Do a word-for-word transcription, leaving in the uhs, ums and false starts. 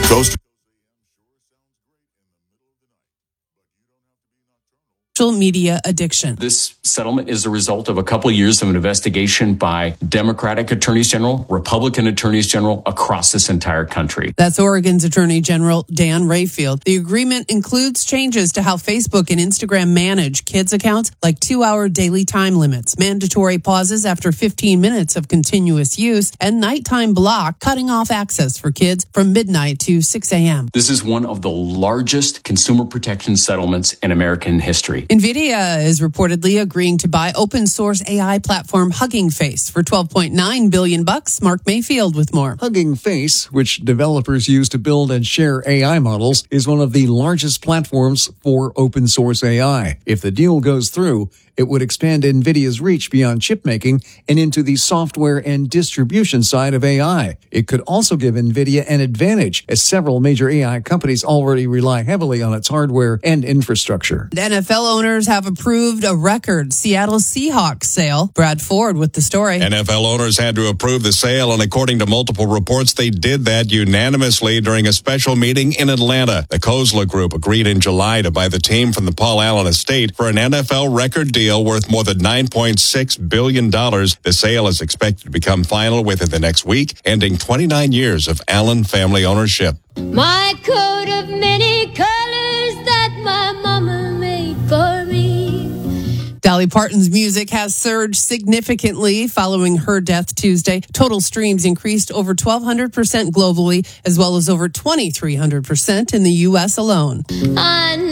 Coast social media addiction. This settlement is the result of a couple of years of an investigation by Democratic attorneys general, Republican attorneys general across this entire country. That's Oregon's Attorney General Dan Rayfield. The agreement includes changes to how Facebook and Instagram manage kids' accounts, like two-hour daily time limits, mandatory pauses after fifteen minutes of continuous use, and nighttime block, cutting off access for kids from midnight to six a.m. This is one of the largest consumer protection settlements in American history. NVIDIA is reportedly agreeing to buy open source A I platform Hugging Face for twelve point nine billion bucks. Mark Mayfield with more. Hugging Face, which developers use to build and share A I models, is one of the largest platforms for open source A I. If the deal goes through, it would expand NVIDIA's reach beyond chip making and into the software and distribution side of A I. It could also give NVIDIA an advantage, as several major A I companies already rely heavily on its hardware and infrastructure. The N F L owners have approved a record Seattle Seahawks sale. Brad Ford with the story. N F L owners had to approve the sale, and according to multiple reports, they did that unanimously during a special meeting in Atlanta. The Kozla Group agreed in July to buy the team from the Paul Allen estate for an N F L record deal worth more than nine point six billion dollars. The sale is expected to become final within the next week, ending twenty-nine years of Allen family ownership. My coat of many colors that my mama made for me. Dolly Parton's music has surged significantly following her death Tuesday. Total streams increased over twelve hundred percent globally, as well as over twenty-three hundred percent in the U S alone. I